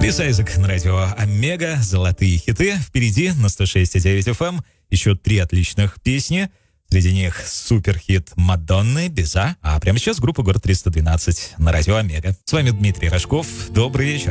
Крис Айзек на радио Омега. Золотые хиты. Впереди на 106,9 FM еще 3 отличных песни. Среди них суперхит Мадонны «Беза». А прямо сейчас группа «Город 312» на радио Омега. С вами Дмитрий Рожков. Добрый вечер.